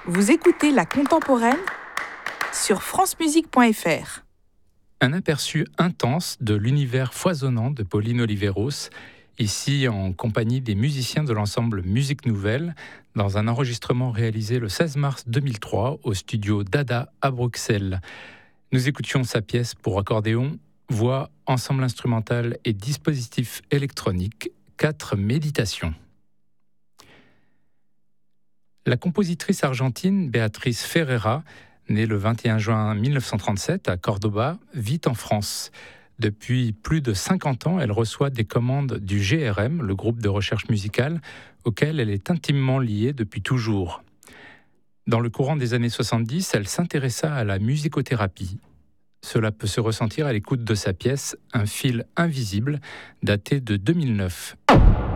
Vous écoutez La Contemporaine sur francemusique.fr. Un aperçu intense de l'univers foisonnant de Pauline Oliveros, ici en compagnie des musiciens de l'ensemble Musique Nouvelle, dans un enregistrement réalisé le 16 mars 2003 au studio Dada à Bruxelles. Nous écoutions sa pièce pour accordéon, voix, ensemble instrumental et dispositif électronique, 4 méditations. La compositrice argentine Béatrice Ferreira, née le 21 juin 1937 à Cordoba, vit en France. Depuis plus de 50 ans, elle reçoit des commandes du GRM, le groupe de recherche musicale, auquel elle est intimement liée depuis toujours. Dans le courant des années 70, elle s'intéressa à la musicothérapie. Cela peut se ressentir à l'écoute de sa pièce « Un fil invisible » datée de 2009.